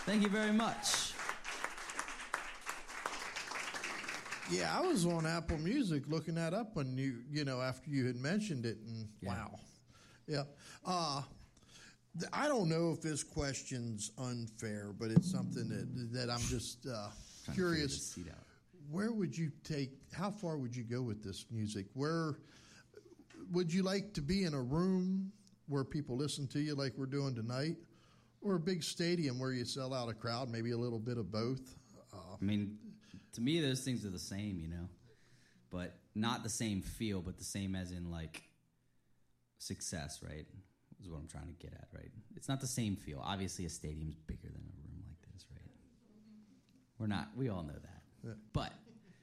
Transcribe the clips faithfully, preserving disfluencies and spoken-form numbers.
Thank you very much. Yeah, I was on Apple Music looking that up when you, you know, after you had mentioned it, and Yeah. wow. Yeah. Uh, th- I don't know if this question's unfair, but it's something that, that I'm just uh, Trying to figure curious. this seat out. Where would you take, how far would you go with this music? Where would you like to be in a room where people listen to you like we're doing tonight, or a big stadium where you sell out a crowd, maybe a little bit of both? Uh, I mean, to me, those things are the same, you know, but not the same feel, but the same as in like success, right? Is what I'm trying to get at, right? It's not the same feel. Obviously, a stadium's bigger than a room like this, right? We're not. We all know that. Yeah. But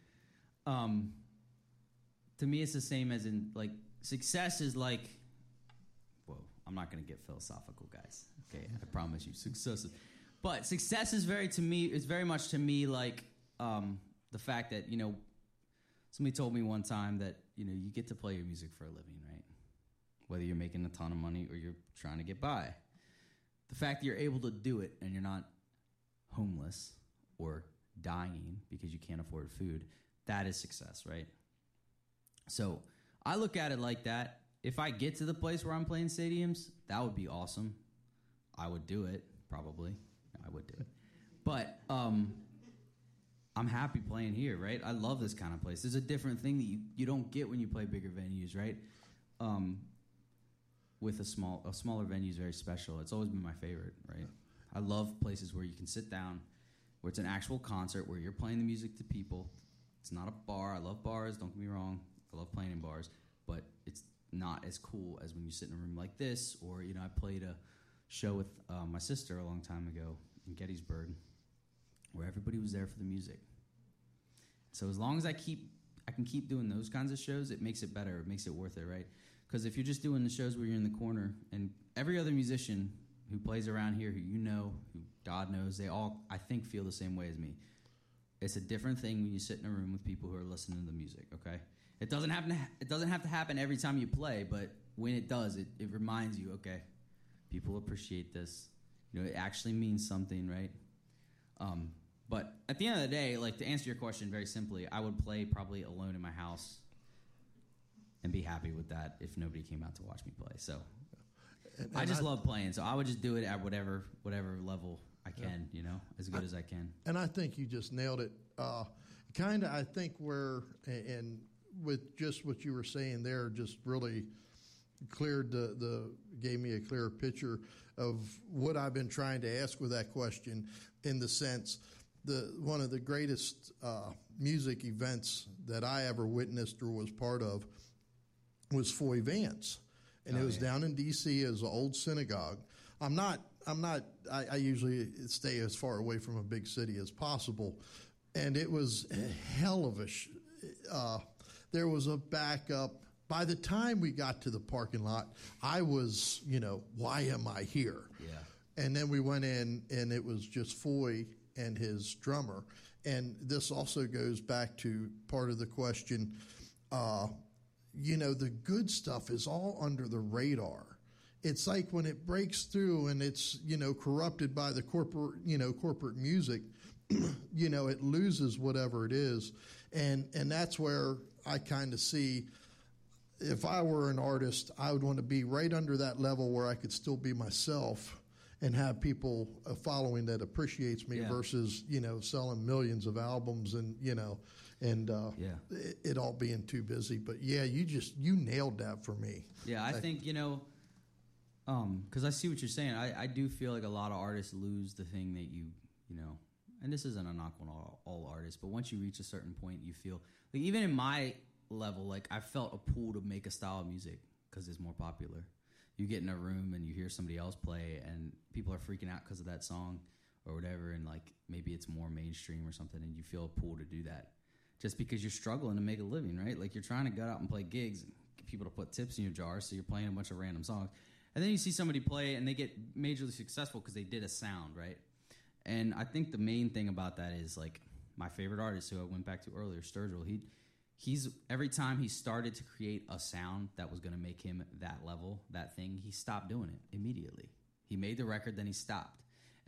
um, to me, it's the same as in like success is like. Whoa, I'm not going to get philosophical, guys. Okay, I promise you, success is. But success is very to me. Is very much to me like um, the fact that you know. Somebody told me one time that you know you get to play your music for a living, right? Whether you're making a ton of money or you're trying to get by. The fact that you're able to do it and you're not homeless or dying because you can't afford food, that is success, right? So I look at it like that. If I get to the place where I'm playing stadiums, that would be awesome. I would do it, probably. I would do it. But um, I'm happy playing here, right? I love this kind of place. There's a different thing that you, you don't get when you play bigger venues, right? Um, with a small a smaller venue is very special. It's always been my favorite, right? I love places where you can sit down, where it's an actual concert, where you're playing the music to people. It's not a bar. I love bars, don't get me wrong. I love playing in bars, but it's not as cool as when you sit in a room like this, or, you know, I played a show with uh, my sister a long time ago in Gettysburg, where everybody was there for the music. So as long as I keep, I can keep doing those kinds of shows, it makes it better. It makes it worth it, right? Because if you're just doing the shows where you're in the corner, and every other musician who plays around here, who you know, who God knows, they all, I think, feel the same way as me. It's a different thing when you sit in a room with people who are listening to the music, okay? It doesn't happen. To ha- it doesn't have to happen every time you play, but when it does, it, it reminds you, okay, people appreciate this. You know, it actually means something, right? Um, but at the end of the day, like, to answer your question very simply, I would play probably alone in my house and be happy with that if nobody came out to watch me play. So and, I and just I, love playing, so I would just do it at whatever whatever level I can, yeah. you know, as good I, as I can. And I think you just nailed it. Uh, kind of, I think where, and with just what you were saying there, just really cleared the, the gave me a clearer picture of what I've been trying to ask with that question, in the sense, the one of the greatest uh, music events that I ever witnessed or was part of was Foy Vance, and oh, it was yeah. down in D C as an old synagogue. I'm not. I'm not. I, I usually stay as far away from a big city as possible, and it was a hell of a. Sh- uh, there was a backup. By the time we got to the parking lot, I was, you know, why am I here? Yeah. And then we went in, and it was just Foy and his drummer. And this also goes back to part of the question. Uh, you know, the good stuff is all under the radar. It's like when it breaks through and it's, you know, corrupted by the corporate, you know, corporate music, you know, it loses whatever it is. And and that's where I kind of see, if I were an artist, I would want to be right under that level where I could still be myself and have people, a following that appreciates me, yeah. versus, you know, selling millions of albums and, you know, and uh, yeah. it, it all being too busy. But, yeah, you just, you nailed that for me. Yeah, I, I think, you know, because um, I see what you're saying. I, I do feel like a lot of artists lose the thing that you, you know, and this isn't a knock on all, all artists, but once you reach a certain point, you feel, like, even in my level, like, I felt a pull to make a style of music because it's more popular. You get in a room and you hear somebody else play and people are freaking out because of that song or whatever, and like maybe it's more mainstream or something, and you feel a pull to do that just because you're struggling to make a living, right? Like, you're trying to go out and play gigs and get people to put tips in your jar, so you're playing a bunch of random songs. And then you see somebody play and they get majorly successful because they did a sound, right? And I think the main thing about that is, like, my favorite artist, who I went back to earlier, Sturgill, he He's every time he started to create a sound that was going to make him that level, that thing, he stopped doing it immediately. He made the record, then he stopped.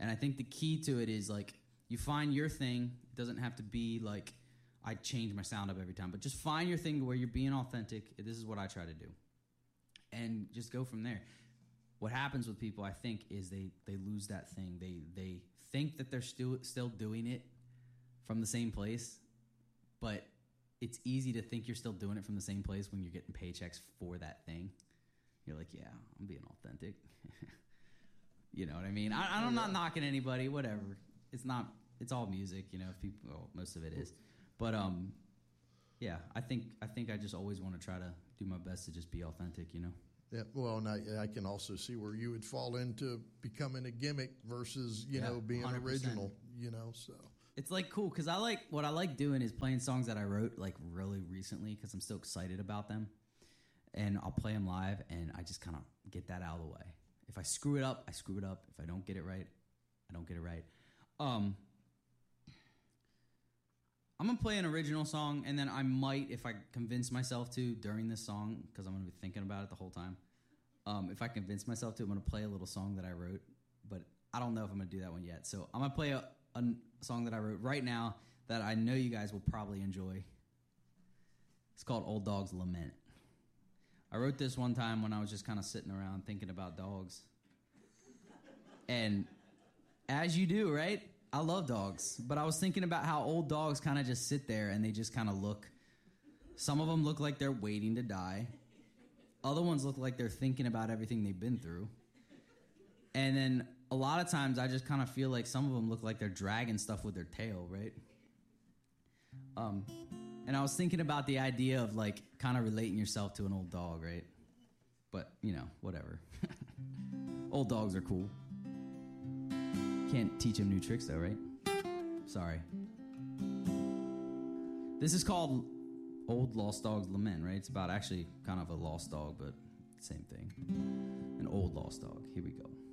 And I think the key to it is, like, you find your thing. It doesn't have to be, like, I change my sound up every time. But just find your thing where you're being authentic. This is what I try to do. And just go from there. What happens with people, I think, is they, they lose that thing. They they think that they're still still doing it from the same place, but it's easy to think you're still doing it from the same place when you're getting paychecks for that thing. You're like, yeah, I'm being authentic. You know what I mean? I, I'm not knocking anybody, whatever. It's not, it's all music, you know, if people, well, most of it is. But, um, yeah, I think I think I just always want to try to do my best to just be authentic, you know? Yeah, well, and I, I can also see where you would fall into becoming a gimmick versus, you Yeah, know, being one hundred percent. original, you know, so. It's, like, cool, because I like, what I like doing is playing songs that I wrote, like, really recently, because I'm so excited about them. And I'll play them live, and I just kind of get that out of the way. If I screw it up, I screw it up. If I don't get it right, I don't get it right. Um, I'm going to play an original song, and then I might, if I convince myself to during this song, because I'm going to be thinking about it the whole time, um, if I convince myself to, I'm going to play a little song that I wrote, but I don't know if I'm going to do that one yet. So I'm going to play a, a song that I wrote right now that I know you guys will probably enjoy. It's called Old Dog's Lament. I wrote this one time when I was just kind of sitting around thinking about dogs. And as you do, right? I love dogs, but I was thinking about how old dogs kind of just sit there and they just kind of look. Some of them look like they're waiting to die. Other ones look like they're thinking about everything they've been through. And then a lot of times I just kind of feel like some of them look like they're dragging stuff with their tail, right? Um, and I was thinking about the idea of, like, kind of relating yourself to an old dog, right? But, you know, whatever. Old dogs are cool. Can't teach them new tricks, though, right? Sorry. This is called Old Lost Dog's Lament, right? It's about actually kind of a lost dog, but same thing. An old lost dog. Here we go.